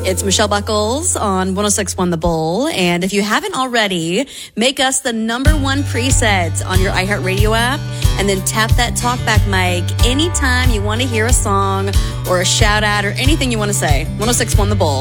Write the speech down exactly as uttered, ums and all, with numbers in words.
It's Michelle Buckles on one oh six point one The Bull. And if you haven't already, make us the number one preset on your iHeartRadio app and then tap that talkback mic anytime you want to hear a song or a shout out or anything you want to say. one oh six point one The Bull.